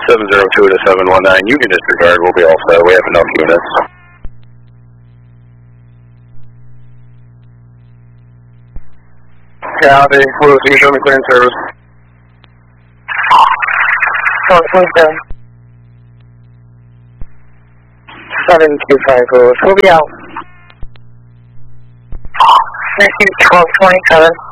702 to 719, you can disregard, we'll be all set, we have enough units. Copy, Lewis, you can show me clearing service. 27. 725 Lewis, we'll be out. 1227.